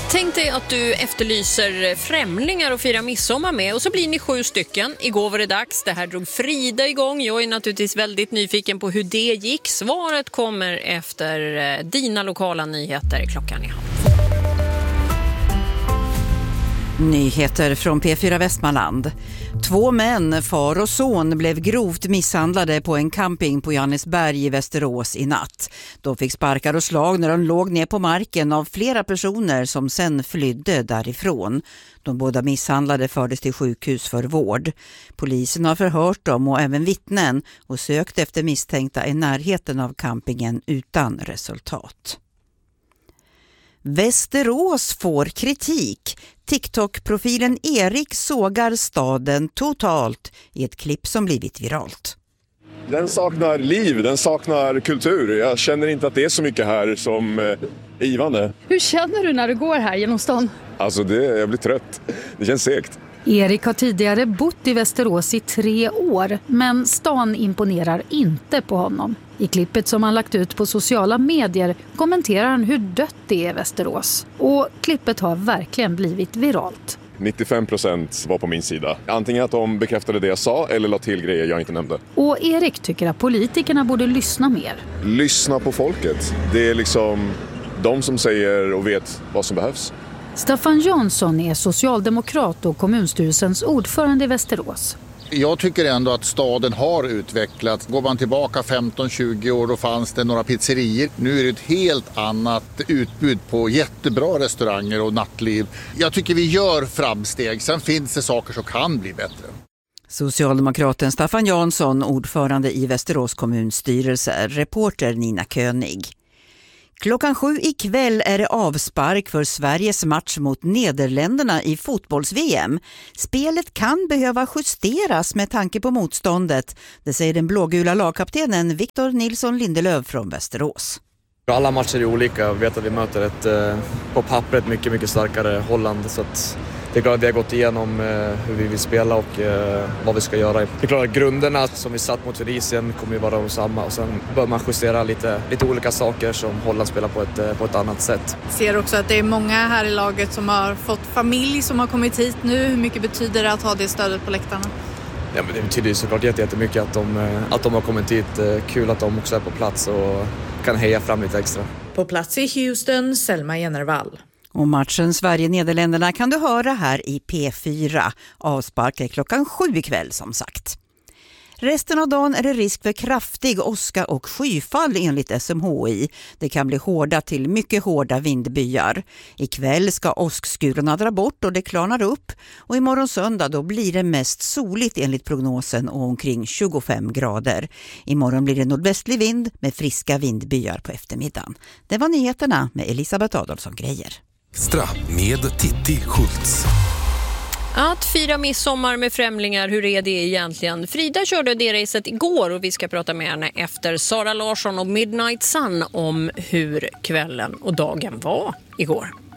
Tänk dig att du efterlyser främlingar och firar midsommar med och så blir ni 7 stycken. Igår var det dags. Det här drog Frida igång. Jag är naturligtvis väldigt nyfiken på hur det gick. Svaret kommer efter dina lokala nyheter klockan i halv. Nyheter från P4 Västmanland. 2 män, far och son, blev grovt misshandlade på en camping på Johannesberg i Västerås i natt. De fick sparkar och slag när de låg ner på marken av flera personer som sen flydde därifrån. De båda misshandlade fördes till sjukhus för vård. Polisen har förhört dem och även vittnen och sökt efter misstänkta i närheten av campingen utan resultat. Västerås får kritik. TikTok-profilen Erik sågar staden totalt i ett klipp som blivit viralt. Den saknar liv, den saknar kultur. Jag känner inte att det är så mycket här som är givande. Hur känner du när du går här genom stan? Alltså jag blir trött. Det känns segt. Erik har tidigare bott i Västerås i 3 år, men stan imponerar inte på honom. I klippet som han lagt ut på sociala medier kommenterar han hur dött det är i Västerås. Och klippet har verkligen blivit viralt. 95% var på min sida. Antingen att de bekräftade det jag sa eller la till grejer jag inte nämnde. Och Erik tycker att politikerna borde lyssna mer. Lyssna på folket. Det är liksom de som säger och vet vad som behövs. Staffan Jansson är socialdemokrat och kommunstyrelsens ordförande i Västerås. Jag tycker ändå att staden har utvecklats. Går man tillbaka 15-20 år då fanns det några pizzerier. Nu är det ett helt annat utbud på jättebra restauranger och nattliv. Jag tycker vi gör framsteg. Sen finns det saker som kan bli bättre. Socialdemokraten Staffan Jansson, ordförande i Västerås kommunstyrelse, reporter Nina König. 7:00 ikväll är det avspark för Sveriges match mot Nederländerna i fotbolls-VM. Spelet kan behöva justeras med tanke på motståndet. Det säger den blågula lagkaptenen Victor Nilsson Lindelöf från Västerås. Alla matcher är olika. Jag vet att vi möter ett på pappret mycket starkare Holland. Så att det är klart att vi har gått igenom hur vi vill spela och vad vi ska göra. Det är klart att grunderna som vi satt mot Tunisien kommer ju vara samma. Och sen bör man justera lite olika saker som Holland spelar på ett annat sätt. Jag ser också att det är många här i laget som har fått familj som har kommit hit nu. Hur mycket betyder det att ha det stödet på läktarna? Ja, men det betyder ju såklart jättemycket att de har kommit hit. Kul att de också är på plats och kan heja fram lite extra. På plats i Houston, Selma Jennervall. Och matchen Sverige-Nederländerna kan du höra här i P4. Avspark är 7:00 ikväll som sagt. Resten av dagen är det risk för kraftig åska och skyfall enligt SMHI. Det kan bli hårda till mycket hårda vindbyar. Ikväll ska åskskurorna dra bort och det klarnar upp. Och imorgon söndag då blir det mest soligt enligt prognosen och omkring 25 grader. Imorgon blir det nordvästlig vind med friska vindbyar på eftermiddagen. Det var nyheterna med Elisabeth Adolfsson Grejer. Extra med Titti Schultz. Att fira midsommar med främlingar, hur är det egentligen? Frida körde det racet igår och vi ska prata med henne efter Sara Larsson och Midnight Sun om hur kvällen och dagen var igår.